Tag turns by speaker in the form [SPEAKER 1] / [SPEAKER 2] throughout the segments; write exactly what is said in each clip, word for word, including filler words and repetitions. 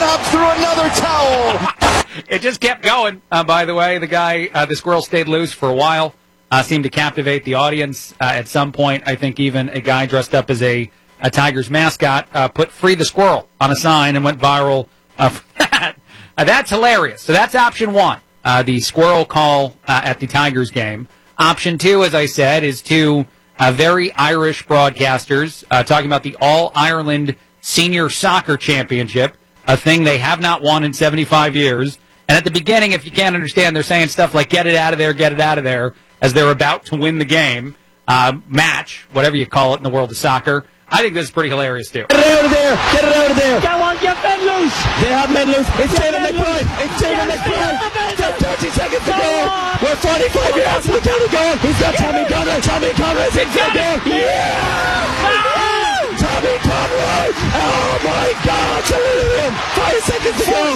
[SPEAKER 1] perhaps through another towel.
[SPEAKER 2] It just kept going. Uh, by the way, the guy, uh, the squirrel stayed loose for a while, uh, seemed to captivate the audience. Uh, at some point, I think even a guy dressed up as a, a Tigers mascot uh, put "Free the Squirrel" on a sign and went viral. Uh, for that. Uh, that's hilarious. So that's option one, uh, the squirrel call uh, at the Tigers game. Option two, as I said, is two uh, very Irish broadcasters uh, talking about the All-Ireland Senior Soccer Championship, a thing they have not won in seventy-five years. And at the beginning, if you can't understand, they're saying stuff like, get it out of there, get it out of there, as they're about to win the game, uh, match, whatever you call it in the world of soccer. I think this is pretty hilarious, too.
[SPEAKER 3] Get it out of there! Get it out of there!
[SPEAKER 4] Go on, get men loose!
[SPEAKER 3] They have men loose! It's David McBride! It's David McBride! thirty seconds to go! We're forty-five yards from the county goal! He's got Tommy Conroy! Tommy Conroy is inside there! Yeah! Tommy Conroy! Oh my God! Him. Five seconds to go!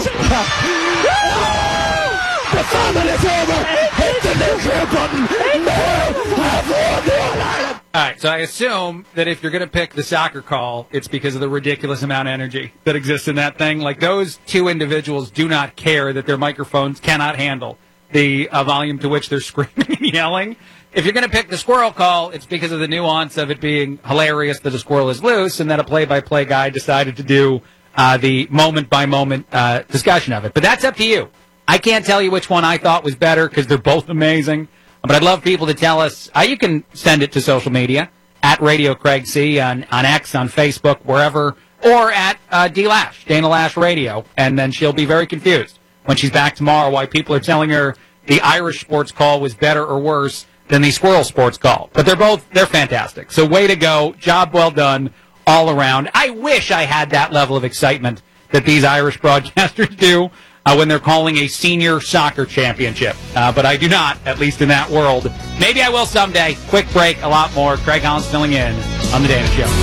[SPEAKER 3] The famine is over! Hit the nuclear button! No! Have won the All-Ireland!
[SPEAKER 2] All right, so I assume that if you're going to pick the soccer call, it's because of the ridiculous amount of energy that exists in that thing. Like, those two individuals do not care that their microphones cannot handle the uh, volume to which they're screaming and yelling. If you're going to pick the squirrel call, it's because of the nuance of it being hilarious that a squirrel is loose and that a play-by-play guy decided to do uh, the moment-by-moment uh, discussion of it. But that's up to you. I can't tell you which one I thought was better because they're both amazing. But I'd love people to tell us. Uh, you can send it to social media, at Radio Craig C, on, on X, on Facebook, wherever, or at uh, D Lash, Dana Lash Radio, and then she'll be very confused when she's back tomorrow why people are telling her the Irish sports call was better or worse than the squirrel sports call. But they're both, they're fantastic. So way to go. Job well done all around. I wish I had that level of excitement that these Irish broadcasters do Uh, when they're calling a senior soccer championship. Uh, but I do not, at least in that world. Maybe I will someday. Quick break, a lot more. Craig Collins filling in on The Dana Show.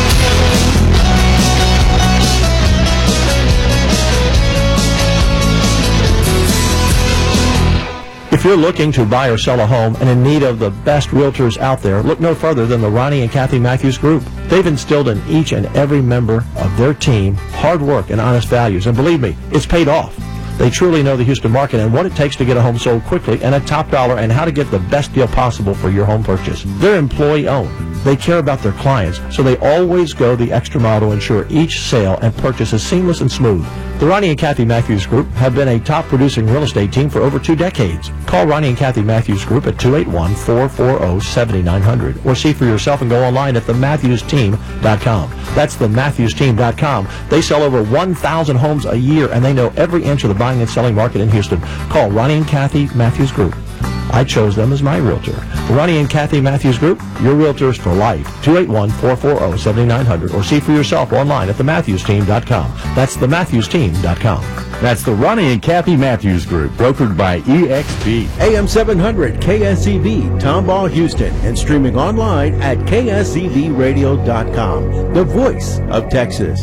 [SPEAKER 5] If you're looking to buy or sell a home and in need of the best realtors out there, look no further than the Ronnie and Kathy Matthews Group. They've instilled in each and every member of their team hard work and honest values. And believe me, it's paid off. They truly know the Houston market and what it takes to get a home sold quickly and at top dollar and how to get the best deal possible for your home purchase. They're employee-owned. They care about their clients, so they always go the extra mile to ensure each sale and purchase is seamless and smooth. The Ronnie and Kathy Matthews Group have been a top-producing real estate team for over two decades. Call Ronnie and Kathy Matthews Group at two eight one, four four zero, seven nine zero zero or see for yourself and go online at the matthews team dot com. That's the matthews team dot com. They sell over one thousand homes a year, and they know every inch of the buying and selling market in Houston. Call Ronnie and Kathy Matthews Group. I chose them as my realtor. Ronnie and Kathy Matthews Group, your realtors for life. two eight one, four four zero, seven nine zero zero or see for yourself online at the matthews team dot com. That's the matthews team dot com.
[SPEAKER 6] That's the Ronnie and Kathy Matthews Group, brokered by E X P.
[SPEAKER 7] A M seven hundred K S E V, Tomball, Houston, and streaming online at K S E V radio dot com. The voice of Texas.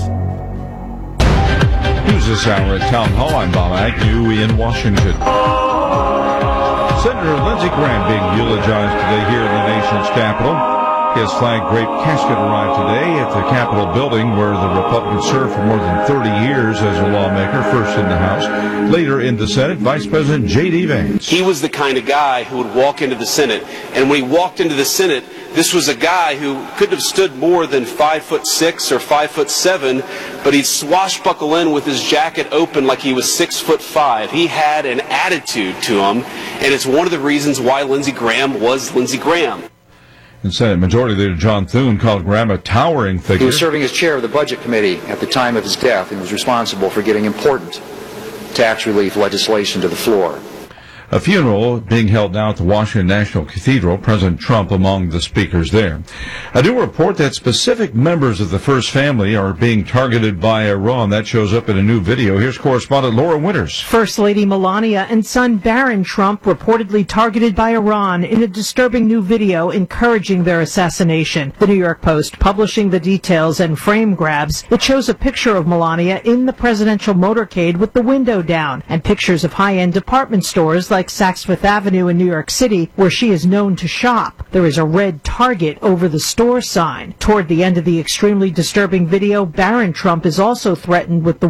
[SPEAKER 8] News this hour at Town Hall. I'm Bob Agnew in Washington. Senator Lindsey Graham being eulogized today here in the nation's capital. His flag draped casket arrived today at the Capitol building, where the Republican served for more than thirty years as a lawmaker, first in the House, later in the Senate. Vice President J D Vance.
[SPEAKER 9] He was the kind of guy who would walk into the Senate, and when he walked into the Senate, this was a guy who couldn't have stood more than five foot six or five foot seven, but he'd swashbuckle in with his jacket open like he was six foot five. He had an attitude to him, and it's one of the reasons why Lindsey Graham was Lindsey Graham.
[SPEAKER 8] And Senate Majority Leader John Thune called Graham a towering figure.
[SPEAKER 10] He was serving as chair of the Budget Committee at the time of his death and was responsible for getting important tax relief legislation to the floor.
[SPEAKER 8] A funeral being held now at the Washington National Cathedral, President Trump among the speakers there. A new report that specific members of the First Family are being targeted by Iran. That shows up in a new video. Here's correspondent Laura Winters.
[SPEAKER 11] First Lady Melania and son Barron Trump reportedly targeted by Iran in a disturbing new video encouraging their assassination. The New York Post publishing the details and frame grabs. It shows a picture of Melania in the presidential motorcade with the window down and pictures of high-end department stores like Saks Fifth Avenue in New York City, where she is known to shop. There is a red Target over the store sign. Toward the end of the extremely disturbing video, Barron Trump is also threatened with the